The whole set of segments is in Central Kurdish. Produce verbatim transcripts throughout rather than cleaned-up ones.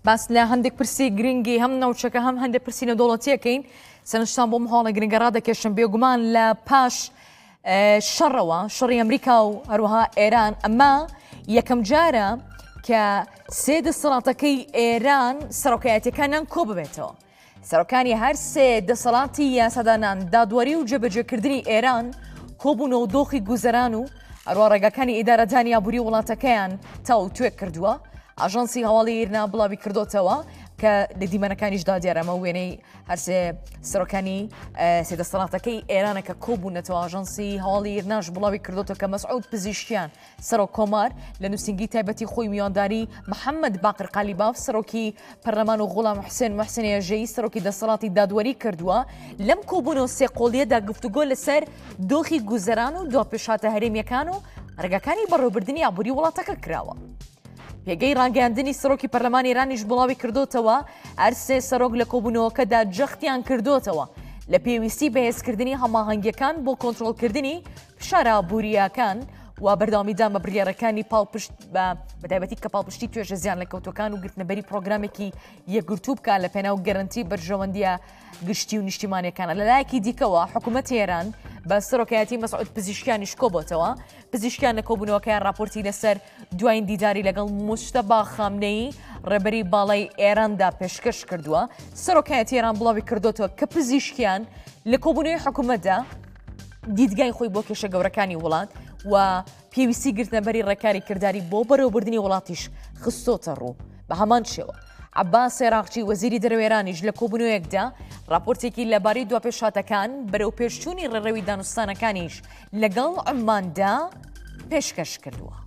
باس لە هەندێک پرسی گرنگی هەم ناوچەکە هەم هەندێک پرسینە دەوڵەتیەکەین سەرنجتان بۆ مهاڵە گرنگە ڕادەکێشن بێگومان لە پاش شەڕەوە شەڕی ئەمریکا و هەروەها ئێران ئەمە یەکەم جارە کە سێ دەسەڵاتەکەی ئێران سەرۆکایەتیەکانیان کۆ ببێتەوە. سەرۆکانی هەر سێ دەسەڵاتی یاسادانان دادوەری و جێبەجێکردنی ئێران کۆبوونەوە دۆخی گوزەران و هەروە ڕێگەکانی ئیدارەدانی یابووری وڵاتەکەیان تاو توێک کردووە. ئاژانسی هەواڵی ئێرنا بڵاوی کردوتەوە کە لە دیمەنەکانیشدا دیارەمە وێنەی هەرسێ سەرۆکانی سێدەسەڵاتەکەی ئێرانە کە کۆبوونەتەوە. ئاژانسی هەواڵی ئێرناش بڵاوی کردوتەوە کە مەسعود پزیشکیان سەرۆک کۆمار لە نووسنگی تایبەتی خۆی میوانداری محەممەد باقر قالیباف سەرۆکی پەرلەمان و غوڵام حوسێن موحسین ێژەیی سەرۆکی دەسەڵاتی دادوەری کردووە. لەم کۆبوونەوە سێ قۆڵیەدا گفتوگۆ لەسەر دۆخی گوزەران و دواپێشهاتە هەرێمیەکان و ڕێگەکانی بەڕێوەبردننی یابووری وڵاتەکە کراوە. پێگەی ڕاگەاندنی سەرۆکی پەرلەمانی ئێرانیش بڵاوی کردوتەوە هەر سێ سەرۆک لە کۆبوونەوەکەدا جەختیان کردوتەوە لە پێویستی بەهێزکردنی هەماهەنگیەکان بۆ کۆنتڕۆڵکردنی فشارە ئابوووریەکان و بەردەوامیدا مە بڕیارەکانی پاڵپشت بە بەتایبەتی کە پاڵپشتی توێژە زیان لە کەوتەکان و گرتنەبەری پرۆگرامێکی یەکگرتوو بکات لە پێناو گەرنتی بەرژەوەندیە گشتی و نیشتیمانیەکانە. لەلایەکی دیکەوە حکوومەتی ئێران بە سەرۆکایەتی مەسعود پزیشکیانیش کۆبۆتەوە. پزیشکیان لە کۆبوونەوەکەیان راپۆرتی لەسەر دوایین دیداری لەگەڵ موجتەبا خامنەیی ڕێبەری باڵای ئێراندا پێشکەش کردووە. سەرۆکایەتی ئێران بڵاوی کردوتەوە کە پزیشکیان لە کۆبوونەوەی حکوومەتدا دیدگای خۆی بۆ کێشە گەورەکانی وڵات و پێویستی گرتنەبەری ڕێکاری کردداری بۆ بەرەوبردننی وڵاتیش خستۆتە ڕوو. بە هەمان شێوە عەباس عێراقچی وەزیری دەرەوێرانیش لە کۆبوونەوەیەکدا راپۆرتێکی لەبارەی دواپێشهاتەکان بەرەو پێشچوونی ڕێڕەوی دانوستانەکانیش لەگەڵ عوماندا پێشکەش کردووە.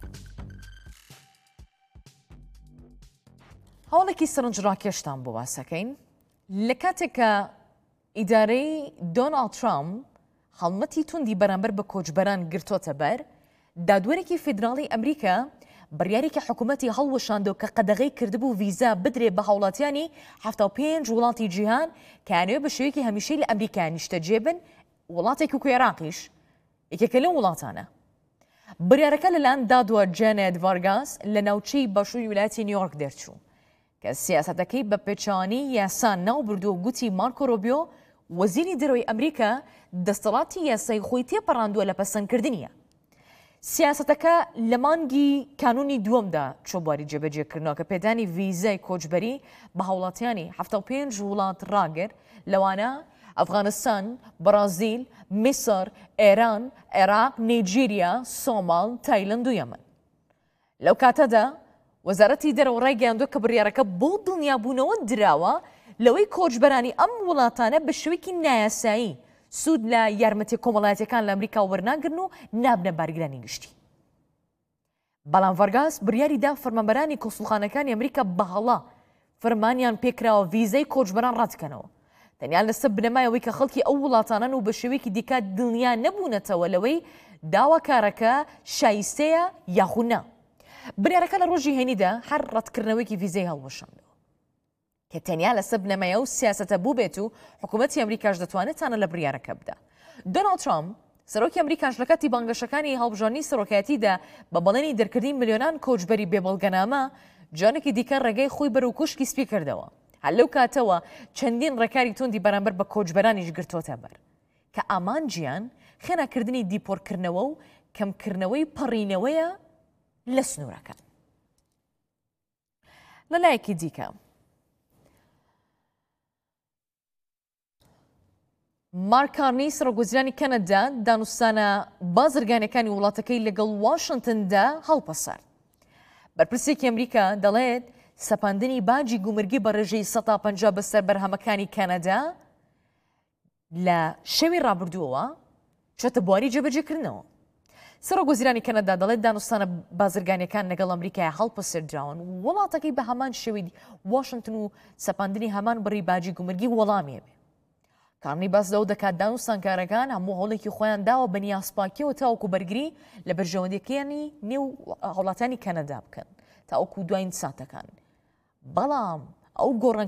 هەوڵێکی سەرنجڕاکێشتان بۆ باسەکەین لە کاتێکە ئیدارەی دۆناڵد ترامپ هەڵمەتی توندی بەرامبەر بە کۆچبەران گرتۆتە بەر، دادوەرێکی فیدراڵی ئەمریکا بڕیارێکی حکوومەتی هەڵوەشاندەوە کە قەدەغەی کردبوو ڤیزا بدرێ بە هاوڵاتیانی هەفتە و پێنج وڵاتی جیهان کە یانەوێ بە شێوەیەکی هەمیشەی لە ئەمریکا نیشتە جێبن وڵاتێکی و عێراقیش یەکێکە لەم وڵاتانە. بڕیارەکە لەلایەن دادوە جانێت ڤارگاس لە ناوچەی باشووری ویلایەتی نیویۆرک دەرچوو کە سیاسەتەکەی بە پێچەوانی یاسان ناوبردووە و گوتی مارکۆ ڕۆبیۆ وەزیری دەرەوەی ئەمریکا دەسەڵاتی یاسای خۆی تێپەڕاندووە لە پەسەندکردنیە. سیاسەتەکە لە مانگی کانونی دووەمدا چۆبواری جێبەجێکردنەوە کە پێدانی ڤیزای کۆچبەری بە هاوڵاتیانی هەفتە و پێنج وڵات ڕاگەر لەوانە ئەفغانستان، بەرازیل، میسر، ئێران، عێراق، نایجێریا، سۆماڵ، تایلەند و یەمەن. لەو کاتەدا وەزارەتی دەرەوە ڕایگەیاندووە کە بڕیارەکە بۆ دڵنیابوونەوە دراوە لەوەی کۆچبەرانی ئەم وڵاتانە بە شێوەیەکی نایاسایی سوود لە یارمەتی کۆمەڵایەتیەکان لە ئەمریکا وەرناگرن و نابنە بارگرانی گشتی. بەڵام ڤارگاس بڕیاریدا فەرمانبەرانی کۆسوڵخانەکانی ئەمریکا بەهەڵا فەرمانیان پێکراوە ڤیزای کۆچبەران ڕاتکەنەوە تەنیا لەسەر بنەمایەوەی کە خەڵکی ئەو وڵاتانن و بە شێوەیەکی دیکە دڵنیا نەبوونەتەوە لەوەی داواکارەکە شایستەیە یاخونا. بڕیارەکە لە ڕۆژی هێنیدا هەر ڕەتکردنەوەیکی ڤیزای هەڵوەشاندەوە کە تەنیا لەسەر بنەمایە و سیاسەتە بوو بێت و حکوومەتی ئەمریکاش دەتوانێت تانە لە بڕیارەکە بدا. دۆناڵد ترامپ سەرۆکی ئەمریکاش لە کاتی بانگەشەکانی هەڵبژاردننی سەرۆکایەتیدا بە بەڵێنی دەرکردنی ملیۆنان کۆچبەری بێبەڵگەنامە جانێکی دیکە ڕێگەی خۆی بەرەو کوشکی سپی کردەوە. هەر لەو کاتەوە چەندین ڕێکاری توندی بەرامبەر بە کۆچبەرانیش گرتۆتە بەر کە ئامانجیان خێناکردنی دیپۆرکردنەوە و کەمکردنەوەی پەڕینەوەیە لە سنوورەکان. لەلایەکی دیکە مارک کارنی سەرۆکوەزیرانی کەنەدا دانوستانە بازرگانیەکانی وڵاتەکەی لەگەڵ واشنگتندا هەڵپەسەر. بەرپرسێکی ئەمریکا دەڵێت سەپاندنی باجی گومرگی بە ڕێژەی سەد تا پەنجا بەسەر بەرهەمەکانی کەنەدا لە شەوی ڕابردووەوە چۆتە بواری جێبەجێکردنەوە. سەرۆکوەزیرانی کەنەدا دەڵێت دانوستانە بازرگانیەکان لەگەڵ ئەمریکای هەڵپەسەردراون وڵاتەکەی بە هەمان شێوەی واشنگتن و سەپاندنی هەمان بڕی باجی گومرگی وەڵامێ بێ. کارنی باس لەو دەکات دانوستانکارەکان هەموو هەوڵێکی خۆیان داوە بە نیازپاکیەوە تاوەکو بەرگری لە بەرژەوەندەکانی نێو هەوڵاتانی کەنەدا بکەن تاوەکو دوایین ساتەکان. بەڵام ئەو گۆڕان